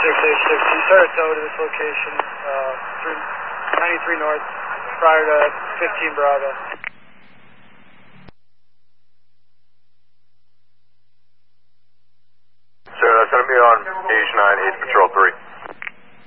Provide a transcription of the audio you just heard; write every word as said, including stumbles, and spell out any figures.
six eight six from Saratoga to this location, uh, through ninety-three North, prior to fifteen Bravo. Sir, that's going to be on H nine, eight Patrol three.